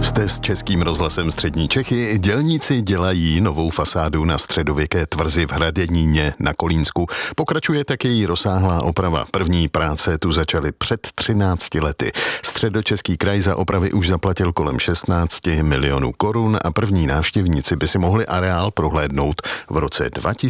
Jste s Českým rozhlasem Střední Čechy. Dělníci dělají novou fasádu na středověké tvrzi v Hradeníně na Kolínsku. Pokračuje tak její rozsáhlá oprava. První práce tu začaly před 13 lety. Středočeský kraj za opravy už zaplatil kolem 16 milionů korun a první návštěvníci by si mohli areál prohlédnout v roce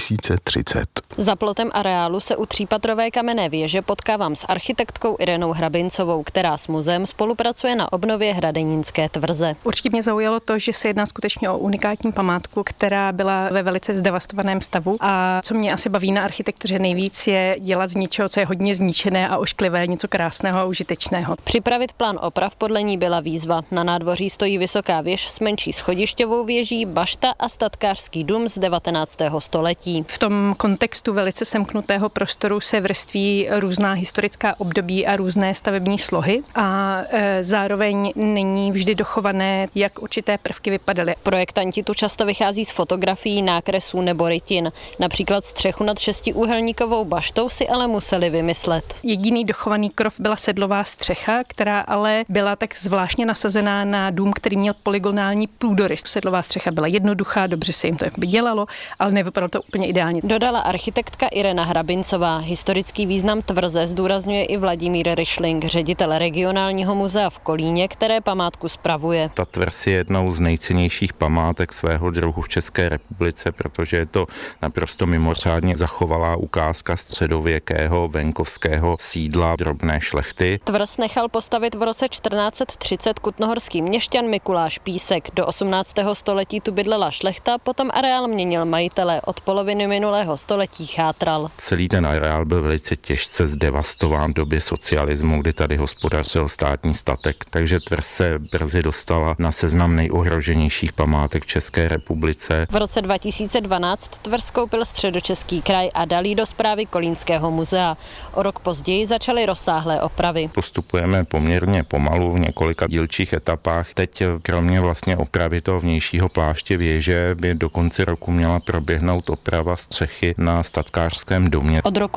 2030. Za plotem areálu se u třípatrové kamenné věže potkávám s architektkou Irenou Hrabincovou, která s muzeem spolupracuje na obnově hradenínské tvrze. Určitě mě zaujalo to, že se jedná skutečně o unikátní památku, která byla ve velice zdevastovaném stavu. A co mě asi baví na architektuře nejvíc, je dělat z něčeho, co je hodně zničené a ošklivé, něco krásného a užitečného. Připravit plán oprav podle ní byla výzva. Na nádvoří stojí vysoká věž s menší schodišťovou věží, bašta a statkářský dům z 19. století. V tom kontextu velice semknutého prostoru se vrství různá historická období a různé stavební slohy a zároveň není vždy dochované, jak určité prvky vypadaly. Projektanti tu často vychází z fotografií, nákresů nebo rytin. Například střechu nad šestiúhelníkovou baštou si ale museli vymyslet. Jediný dochovaný krov byla sedlová střecha, která ale byla tak zvláštně nasazená na dům, který měl polygonální průdorys. Sedlová střecha byla jednoduchá, dobře se jim to jakoby dělalo, ale nevypadalo to úplně ideálně. Dodala architektka Irena Hrabincová. Historický význam tvrze zdůrazňuje i Vladimír Ryšling, ředitel regionálního muzea v Kolíně, které památku spravuje. Ta tvrz je jednou z nejcennějších památek svého druhu v České republice, protože je to naprosto mimořádně zachovalá ukázka středověkého venkovského sídla drobné šlechty. Tvrz nechal postavit v roce 1430 kutnohorský měšťan Mikuláš Písek. Do 18. století tu bydlela šlechta, potom areál měnil majitele, od poloviny minulého století chátral. Celý ten areál byl velice těžce zdevastován v době socialismu, kdy tady hospodařil státní statek, takže tvrz se brzy dostala na seznam nejohroženějších památek v České republice. V roce 2012 tvrz koupil Středočeský kraj a dal ji do správy Kolínského muzea. O rok později začaly rozsáhlé opravy. Postupujeme poměrně pomalu v několika dílčích etapách. Teď kromě vlastně opravy toho vnějšího pláště věže by do konce roku měla proběhnout oprava střechy na statkářském domě. Od roku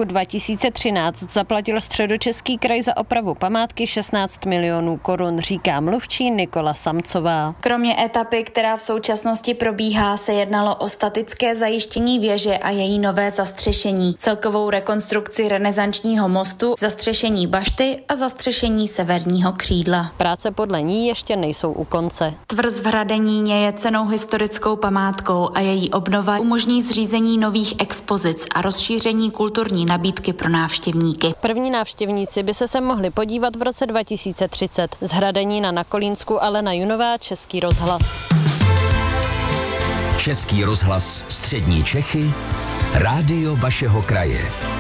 2013 zaplatil Středočeský kraj za opravu památky 16 milionů korun, říká mluvčí Nikola Samcová. Kromě etapy, která v současnosti probíhá, se jednalo o statické zajištění věže a její nové zastřešení, celkovou rekonstrukci renesančního mostu, zastřešení bašty a zastřešení severního křídla. Práce podle ní ještě nejsou u konce. Tvrz v Hradeníně je cennou historickou památkou a její obnova umožní zřízení nových expozic a rozšíření kulturní nabídky pro návštěvníky. První návštěvníci by se sem mohli podívat v roce 2030. Z Hradenína na Kolínsku Alena Junová, Český rozhlas. Český rozhlas Střední Čechy, rádio vašeho kraje.